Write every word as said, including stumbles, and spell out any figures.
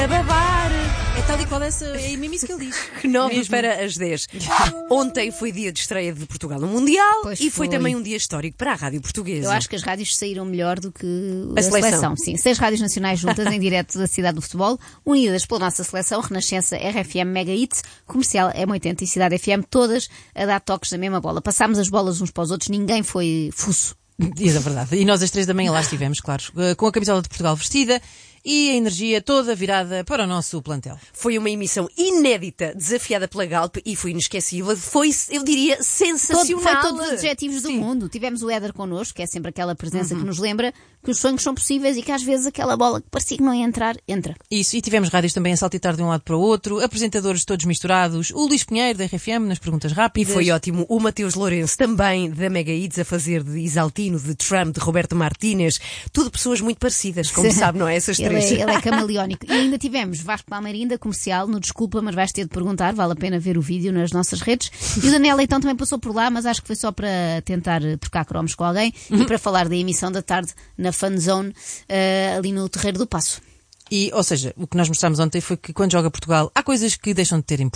A babar. É tal e qual essa, é mesmo isso que ele diz. nove para as dez. Ontem foi dia de estreia de Portugal no Mundial. Pois e foi, foi também um dia histórico para a Rádio Portuguesa. Eu acho que as rádios saíram melhor do que A a, seleção. seleção. Sim, seis rádios nacionais juntas em direto da cidade do futebol, unidas pela nossa seleção, Renascença, R F M, Mega Hits, Comercial, M oitenta e Cidade F M, todas a dar toques da mesma bola. Passámos as bolas uns para os outros, ninguém foi fuço. Diz a verdade. E nós às três da manhã lá estivemos, claro, com a camisola de Portugal vestida e a energia toda virada para o nosso plantel. Foi uma emissão inédita, desafiada pela Galp e foi inesquecível. Foi, eu diria, Todo, sensacional. foi todos os adjetivos do mundo. Tivemos o Éder connosco, que é sempre aquela presença que nos lembra que os sonhos são possíveis e que às vezes aquela bola que parecia que não ia entrar, entra. Isso, e tivemos rádios também a saltitar de um lado para o outro, apresentadores todos misturados, o Luís Pinheiro da R F M nas perguntas E rápidas. foi ótimo. O Mateus Lourenço, também da Mega Hits, a fazer de Isaltino, de Trump, de Roberto Martínez. Tudo pessoas muito parecidas, como sabe, não é? Essas Ele três. é, ele é camaleónico. E ainda tivemos Vasco Palmeirim da Comercial, no Desculpa, mas vais ter de perguntar, vale a pena ver o vídeo nas nossas redes. E o Daniel Leitão também passou por lá, mas acho que foi só para tentar trocar cromos com alguém e para falar da emissão da tarde na Fun Zone, uh, ali no Terreiro do Paço. E, ou seja, o que nós mostramos ontem foi que quando joga Portugal há coisas que deixam de ter importância.